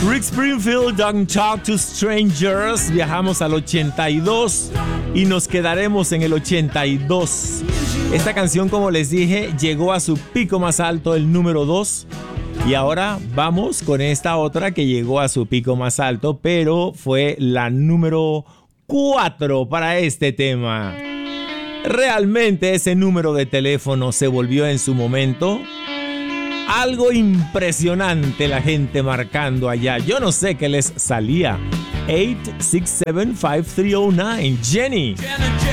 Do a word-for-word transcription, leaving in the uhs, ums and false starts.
Rick Springfield, Don't Talk to Strangers. Viajamos al ochenta y dos y nos quedaremos en el ochenta y dos. Esta canción, como les dije, llegó a su pico más alto, el número dos. Y ahora vamos con esta otra que llegó a su pico más alto, pero fue la número cuatro para este tema. Realmente ese número de teléfono se volvió en su momento algo impresionante, la gente marcando allá. Yo no sé qué les salía. ocho seis siete, cinco tres cero nueve. Jenny.